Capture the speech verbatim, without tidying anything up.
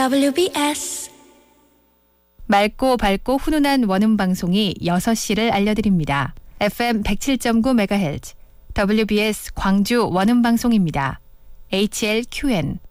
더블유비에스 맑고 밝고 훈훈한 원음 방송이 여섯 시를 알려드립니다. 에프엠 백칠 점 구 메가헤르츠 더블유비에스 광주 원음 방송입니다. 에이치엘큐엔